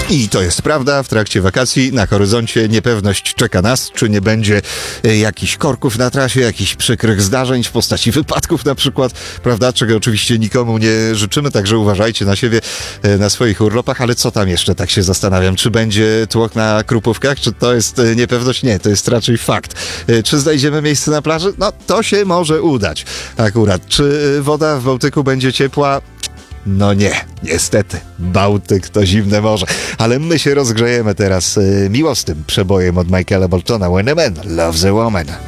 I to jest prawda, w trakcie wakacji na horyzoncie niepewność czeka nas, czy nie będzie jakichś korków na trasie, jakichś przykrych zdarzeń w postaci wypadków na przykład, prawda, czego oczywiście nikomu nie życzymy, także uważajcie na siebie na swoich urlopach, ale co tam jeszcze, tak się zastanawiam, czy będzie tłok na Krupówkach, czy to jest niepewność? Nie, to jest raczej fakt. Czy znajdziemy miejsce na plaży? No, to się może udać akurat. Czy woda w Bałtyku będzie ciepła? No nie, niestety. Bałtyk to zimne morze. Ale my się rozgrzejemy teraz miłosnym przebojem od Michaela Boltona. When a man loves a woman.